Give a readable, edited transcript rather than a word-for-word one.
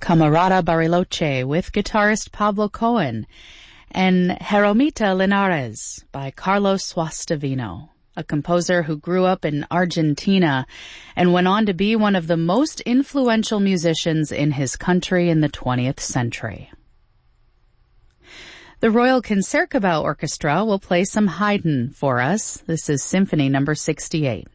Camarada Bariloche with guitarist Pablo Cohen, and Jeromita Linares by Carlos Suastavino, a composer who grew up in Argentina and went on to be one of the most influential musicians in his country in the 20th century. The Royal Concertgebouw Orchestra will play some Haydn for us. This is Symphony number 68.